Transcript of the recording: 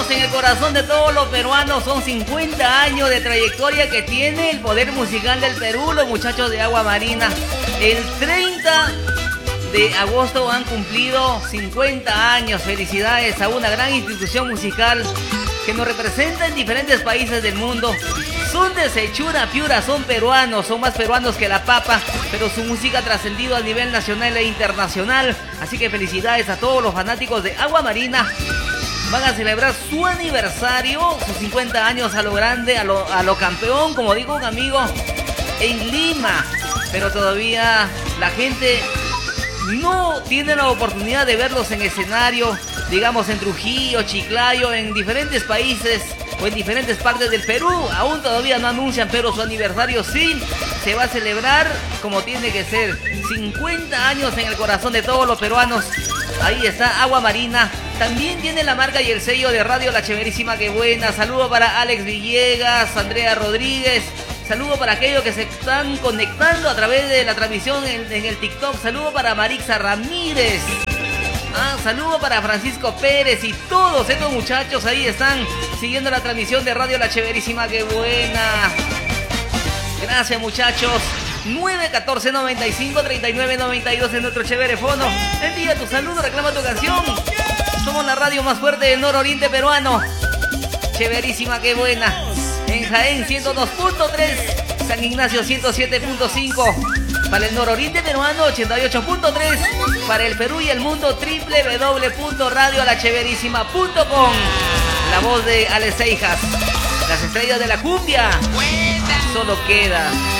años en el corazón de todos los peruanos. Son 50 años de trayectoria que tiene el poder musical del Perú, los muchachos de Agua Marina. El 30 de agosto han cumplido 50 años. Felicidades a una gran institución musical que nos representa en diferentes países del mundo. Son de Sechura, Piura, son peruanos, son más peruanos que la papa, pero su música ha trascendido a nivel nacional e internacional. Así que felicidades a todos los fanáticos de Agua Marina. Van a celebrar su aniversario, sus 50 años a lo grande, a lo campeón, como dijo un amigo, en Lima. Pero todavía la gente no tiene la oportunidad de verlos en escenario, digamos en Trujillo, Chiclayo, en diferentes países o en diferentes partes del Perú. Aún todavía no anuncian, pero su aniversario sí se va a celebrar como tiene que ser. 50 años en el corazón de todos los peruanos. Ahí está Agua Marina. También tiene la marca y el sello de Radio La Chéverísima, qué buena. Saludo para Alex Villegas, Andrea Rodríguez. Saludo para aquellos que se están conectando a través de la transmisión en el TikTok. Saludo para Marixa Ramírez. Saludo para Francisco Pérez y todos estos muchachos ahí están siguiendo la transmisión de Radio La Chéverísima, qué buena. Gracias, muchachos. 914-95-3992 en nuestro chéverefono. Envía tu saludo, reclama tu canción. Somos la radio más fuerte del nororiente peruano. Chéverísima, qué buena. En Jaén 102.3, San Ignacio 107.5. Para el nororiente peruano 88.3. Para el Perú y el mundo www.radiolacheverísima.com. La voz de Alex Seijas. Las estrellas de la cumbia. Solo queda